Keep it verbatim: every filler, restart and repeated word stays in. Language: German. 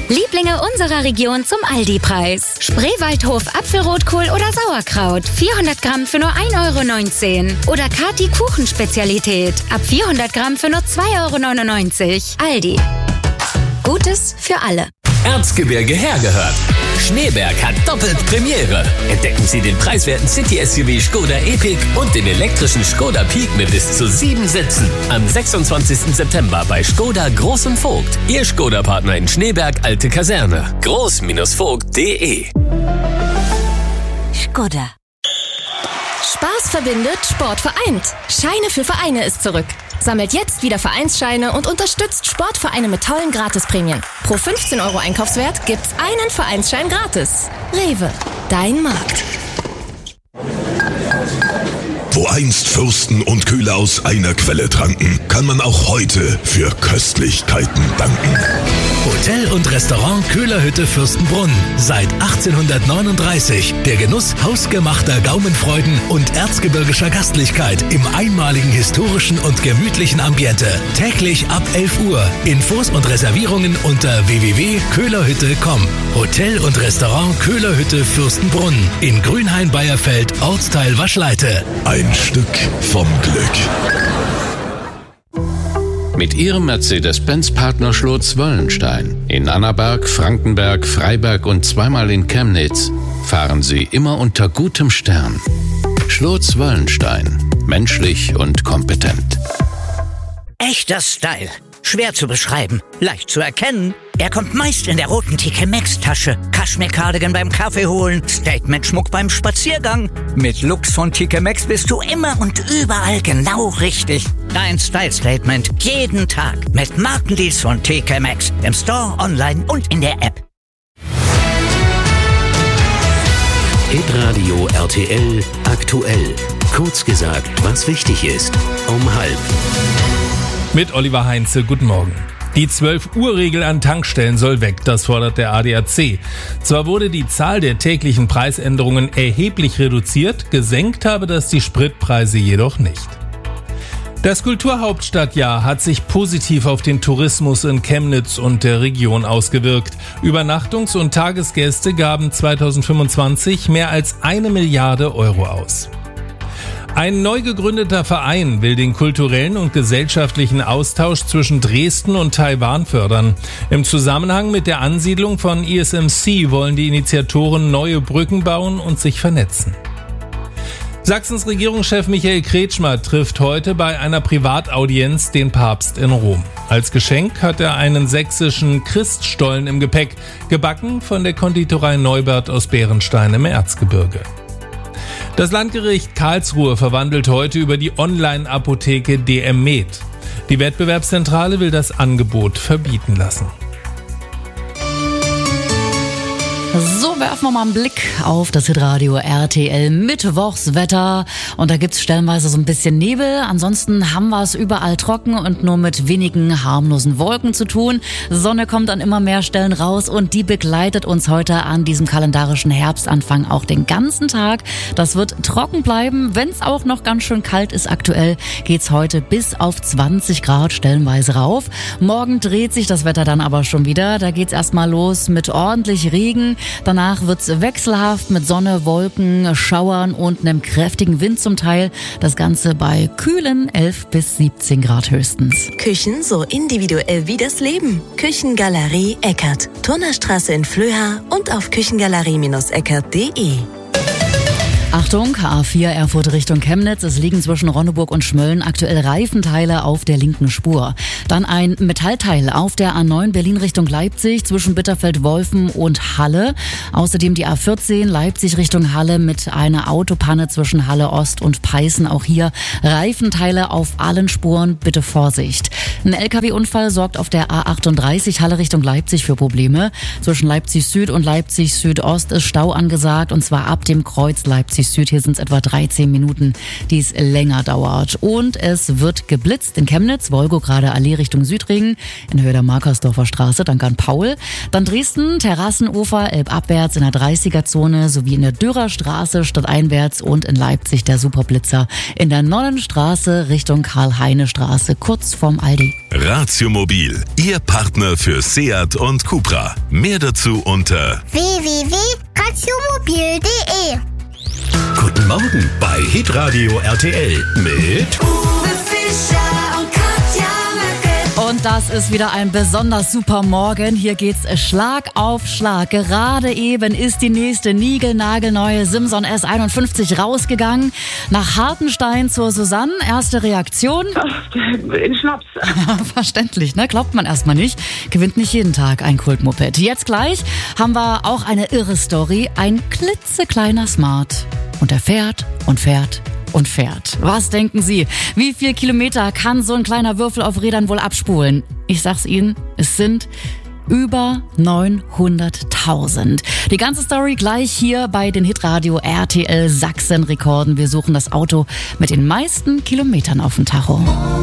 Lieblinge unserer Region zum Aldi-Preis. Spreewaldhof Apfelrotkohl oder Sauerkraut. vierhundert Gramm für nur ein Euro neunzehn. Oder Kati Kuchenspezialität. Ab vierhundert Gramm für nur zwei Euro neunundneunzig. Aldi. Gutes für alle. Erzgebirge hergehört. Schneeberg hat doppelt Premiere. Entdecken Sie den preiswerten City-S U V Skoda Epic und den elektrischen Skoda Peak mit bis zu sieben Sitzen. Am sechsundzwanzigsten September bei Skoda Groß und Vogt. Ihr Skoda-Partner in Schneeberg, Alte Kaserne. groß Vogt punkt de. Skoda. Spaß verbindet, Sport vereint. Scheine für Vereine ist zurück. Sammelt jetzt wieder Vereinsscheine und unterstützt Sportvereine mit tollen Gratisprämien. Pro fünfzehn Euro Einkaufswert gibt's einen Vereinsschein gratis. Rewe, dein Markt. Wo einst Fürsten und Köhler aus einer Quelle tranken, kann man auch heute für Köstlichkeiten danken. Hotel und Restaurant Köhlerhütte Fürstenbrunn. Seit achtzehnhundertneununddreißig. Der Genuss hausgemachter Gaumenfreuden und erzgebirgischer Gastlichkeit im einmaligen historischen und gemütlichen Ambiente. Täglich ab elf Uhr. Infos und Reservierungen unter w w w punkt köhlerhütte punkt com. Hotel und Restaurant Köhlerhütte Fürstenbrunn. In Grünhain-Beierfeld, Ortsteil Waschleite. Ein Stück vom Glück. Mit Ihrem Mercedes-Benz-Partner Schlotz-Wöllenstein in Annaberg, Frankenberg, Freiberg und zweimal in Chemnitz fahren Sie immer unter gutem Stern. Schlotz-Wöllenstein. Menschlich und kompetent. Echter Style. Schwer zu beschreiben, leicht zu erkennen. Er kommt meist in der roten T K Maxx-Tasche. Kaschmir-Cardigan beim Kaffee holen, Statement-Schmuck beim Spaziergang. Mit Looks von T K Maxx bist du immer und überall genau richtig. Dein Style-Statement jeden Tag mit Markendeals von T K Maxx. Im Store, online und in der App. Hitradio R T L aktuell. Kurz gesagt, was wichtig ist. Um halb. Mit Oliver Heinze, guten Morgen. Die zwölf Uhr Regel an Tankstellen soll weg, das fordert der A D A C. Zwar wurde die Zahl der täglichen Preisänderungen erheblich reduziert, gesenkt habe das die Spritpreise jedoch nicht. Das Kulturhauptstadtjahr hat sich positiv auf den Tourismus in Chemnitz und der Region ausgewirkt. Übernachtungs- und Tagesgäste gaben zweitausendfünfundzwanzig mehr als eine Milliarde Euro aus. Ein neu gegründeter Verein will den kulturellen und gesellschaftlichen Austausch zwischen Dresden und Taiwan fördern. Im Zusammenhang mit der Ansiedlung von I S M C wollen die Initiatoren neue Brücken bauen und sich vernetzen. Sachsens Regierungschef Michael Kretschmer trifft heute bei einer Privataudienz den Papst in Rom. Als Geschenk hat er einen sächsischen Christstollen im Gepäck, gebacken von der Konditorei Neubert aus Bärenstein im Erzgebirge. Das Landgericht Karlsruhe verwandelt heute über die Online-Apotheke D M Med. Die Wettbewerbszentrale will das Angebot verbieten lassen. So, werfen wir mal einen Blick auf das Hitradio R T L Mittwochswetter. Und da gibt's stellenweise so ein bisschen Nebel. Ansonsten haben wir es überall trocken und nur mit wenigen harmlosen Wolken zu tun. Sonne kommt an immer mehr Stellen raus und die begleitet uns heute an diesem kalendarischen Herbstanfang auch den ganzen Tag. Das wird trocken bleiben, wenn es auch noch ganz schön kalt ist. Aktuell geht's heute bis auf zwanzig Grad stellenweise rauf. Morgen dreht sich das Wetter dann aber schon wieder. Da geht's erstmal los mit ordentlich Regen. Danach wird's wechselhaft mit Sonne, Wolken, Schauern und einem kräftigen Wind zum Teil. Das Ganze bei kühlen elf bis siebzehn Grad höchstens. Küchen so individuell wie das Leben. Küchengalerie Eckert. Turnerstraße in Flöha und auf küchengalerie Eckert punkt de. Achtung, A vier Erfurt Richtung Chemnitz. Es liegen zwischen Ronneburg und Schmölln aktuell Reifenteile auf der linken Spur. Dann ein Metallteil auf der A neun Berlin Richtung Leipzig zwischen Bitterfeld-Wolfen und Halle. Außerdem die A vierzehn Leipzig Richtung Halle mit einer Autopanne zwischen Halle Ost und Peißen. Auch hier Reifenteile auf allen Spuren. Bitte Vorsicht. Ein L K W-Unfall sorgt auf der A achtunddreißig Halle Richtung Leipzig für Probleme. Zwischen Leipzig Süd und Leipzig Südost ist Stau angesagt und zwar ab dem Kreuz Leipzig siebenundfünfzig Süd. Hier sind es etwa dreizehn Minuten, die es länger dauert. Und es wird geblitzt in Chemnitz, Wolgograde Allee Richtung Südring, in Höhe der Markersdorfer Straße, danke an Paul. Dann Dresden, Terrassenufer, Elbabwärts in der dreißiger-Zone sowie in der Dürerstraße stadteinwärts und in Leipzig der Superblitzer in der Nonnenstraße Richtung Karl-Heine-Straße, kurz vorm Aldi. Ratio Mobil, Ihr Partner für Seat und Cupra. Mehr dazu unter w w w punkt ratiomobil punkt de. Guten Morgen bei Hitradio R T L mit Uwe Fischer und Katja Möcke. Und das ist wieder ein besonders super Morgen. Hier geht's Schlag auf Schlag. Gerade eben ist die nächste niegelnagelneue Simson S einundfünfzig rausgegangen. Nach Hartenstein zur Susanne. Erste Reaktion? In Schnaps. Verständlich, ne? Glaubt man erstmal nicht. Gewinnt nicht jeden Tag ein Kultmoped. Jetzt gleich haben wir auch eine irre Story. Ein klitzekleiner Smart. Und er fährt und fährt und fährt. Was denken Sie? Wie viel Kilometer kann so ein kleiner Würfel auf Rädern wohl abspulen? Ich sag's Ihnen, es sind über neunhunderttausend. Die ganze Story gleich hier bei den Hitradio R T L Sachsen Rekorden. Wir suchen das Auto mit den meisten Kilometern auf dem Tacho.